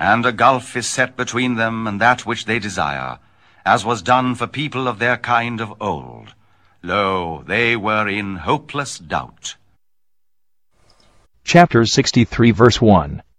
And a gulf is set between them and that which they desire, as was done for people of their kind of old. Lo, they were in hopeless doubt. Chapter 63, verse 1.